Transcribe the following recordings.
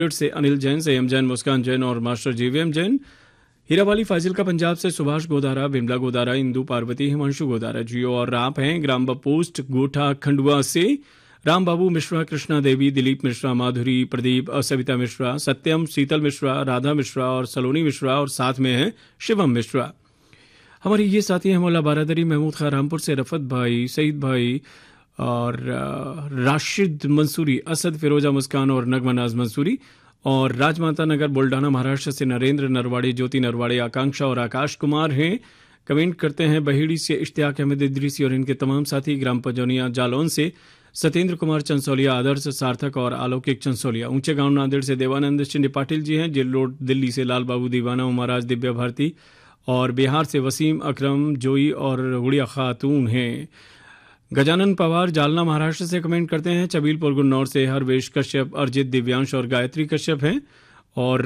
से अनिल जैन, संयम जैन, मुस्कान जैन और मास्टर जीवीएम जैन। हीरावाली फाजिलका पंजाब से सुभाष गोदारा, बिमला गोदारा, इंदु पार्वती, हिमांशु गोदारा जियो और आप हैं ग्राम पोस्ट गोठा खंडवा से राम बाबू मिश्रा, कृष्णा देवी, दिलीप मिश्रा, माधुरी, प्रदीप, सविता मिश्रा, सत्यम, शीतल मिश्रा, राधा मिश्रा और सलोनी मिश्रा और साथ में हैं शिवम मिश्रा। हमारे ये साथी हैं मौला बारादरी, महमूद खां रामपुर से, रफत भाई, सईद भाई और राशिद मंसूरी, असद, फिरोजा, मुस्कान और नगमा नाज मंसूरी। और राजमाता नगर बुल्डाना महाराष्ट्र से नरेंद्र नरवाड़े, ज्योति नरवाड़े, आकांक्षा और आकाश कुमार हैं। कमेंट करते हैं बहेड़ी से इश्तियाक अहमद इदरीसी और इनके तमाम साथी। ग्राम पजौनिया जालौन से सत्येंद्र कुमार चंसोलिया, आदर्श, सार्थक और अलौकिक चंसोलिया। ऊंचे गांव नांदेड़ से देवानंद शिंदे पाटिल जी हैं। जेल रोड दिल्ली से लाल बाबू दीवाना, उमाराज, दिव्या भारती और बिहार से वसीम अकरम, जोई और गुड़िया खातून हैं। गजानन पवार जालना महाराष्ट्र से कमेंट करते हैं। चबीलपुर गुन्नौर से हरवेश कश्यप, अर्जित, दिव्यांश और गायत्री कश्यप हैं। और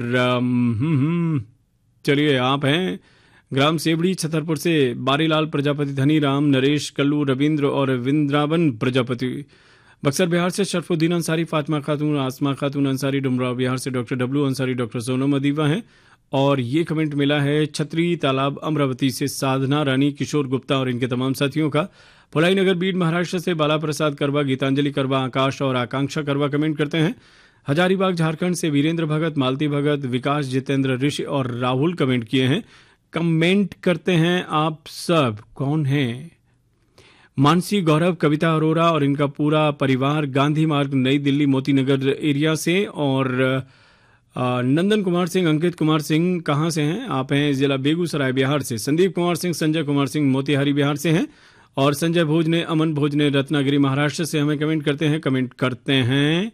चलिए आप हैं ग्राम सेवड़ी छतरपुर से बारीलाल प्रजापति, धनी राम, नरेश, कल्लू, रविंद्र और विंद्रावन प्रजापति। बक्सर बिहार से शरफुद्दीन अंसारी, फातिमा खातून, आसमा खातून अंसारी। डुमराव बिहार से doctor W Ansari, doctor Sonam Adiba हैं। और ये कमेंट मिला है छतरी तालाब अमरावती से साधना रानी, किशोर गुप्ता और इनके तमाम साथियों का। भोलाई नगर बीड महाराष्ट्र से बाला प्रसाद करवा, गीतांजलि करवा, आकाश और आकांक्षा करवा कमेंट करते हैं। हजारीबाग झारखंड से वीरेंद्र भगत, मालती भगत, विकास, जितेंद्र, ऋषि और राहुल कमेंट किए हैं। कमेंट करते हैं आप सब कौन हैं? मानसी, गौरव, कविता अरोरा और इनका पूरा परिवार गांधी मार्ग नई दिल्ली मोतीनगर एरिया से। और नंदन कुमार सिंह, अंकित कुमार सिंह कहाँ से हैं? आप हैं जिला बेगूसराय बिहार से। संदीप कुमार सिंह, संजय कुमार सिंह मोतिहारी बिहार से हैं। और संजय भोज ने, अमन भोज ने रत्नागिरी महाराष्ट्र से हमें कमेंट करते हैं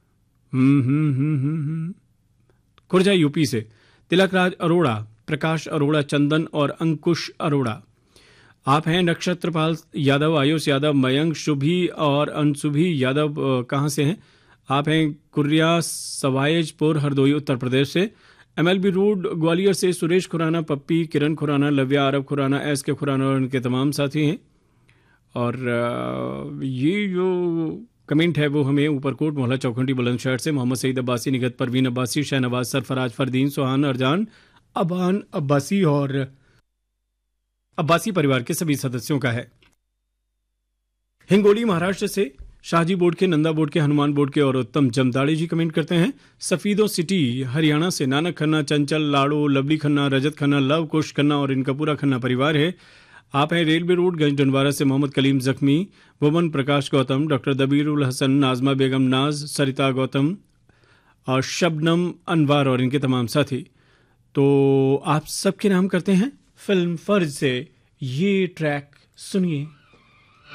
खुर्जा यूपी से। तिलक राज अरोड़ा, प्रकाश अरोड़ा, चंदन और अंकुश अरोड़ा। आप हैं नक्षत्रपाल यादव, आयुष यादव, मयंक, शुभी और अनसुभी यादव कहाँ से हैं? आप हैं कुर्रिया सवायजपुर, हरदोई, उत्तर प्रदेश से। MLB रोड ग्वालियर से सुरेश खुराना, पप्पी, किरण खुराना, लव्या, आरब खुराना, एस के खुराना और उनके तमाम साथी हैं। और ये जो कमेंट है वो हमें ऊपरकोट, मोहल्ला चौखंडी, बुलंदशहर से मोहम्मद सईद अब्बासी, निगत परवीन अब्बासी, शहनवाज, सरफराज, फरदीन, सुहान, अरजान, अबान अब्बासी और अब्बासी परिवार के सभी सदस्यों का है। हिंगोली महाराष्ट्र से शाहजी बोर्ड के, नंदा बोर्ड के, हनुमान बोर्ड के और उत्तम जमदाड़े जी कमेंट करते हैं। सफीदो सिटी हरियाणा से नानक खन्ना, चंचल, लाड़ो, लवली खन्ना, रजत खन्ना, लव कुश खन्ना और इनका पूरा खन्ना परिवार है। आप हैं रेलवे रोड गंज डंडवारा से मोहम्मद कलीम जख्मी, वुमन प्रकाश गौतम, डॉक्टर दबीरुल हसन, नाजमा बेगम नाज, सरिता गौतम और शबनम अनवार और इनके तमाम साथी। तो आप सबके नाम करते हैं फिल्म फर्ज से ये ट्रैक सुनिए।